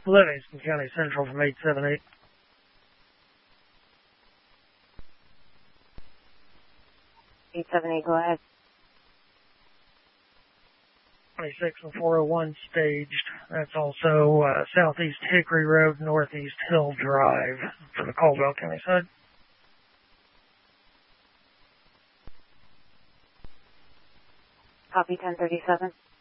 Livingston County Central from 878. 878, go ahead. 26 and 401 staged. That's also Southeast Hickory Road, Northeast Hill Drive for the Caldwell County side. Copy 1037.